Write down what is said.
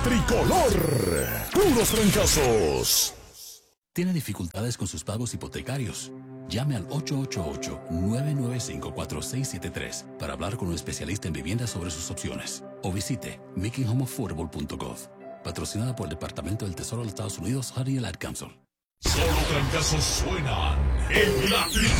Tricolor, puros trancazos. ¿Tiene dificultades con sus pagos hipotecarios? Llame al 888-995-4673 para hablar con un especialista en vivienda sobre sus opciones. O visite makinghomeaffordable.gov. Patrocinada por el Departamento del Tesoro de los Estados Unidos, Honey and Ad Council. Solo trancazos suenan en la Tricolor.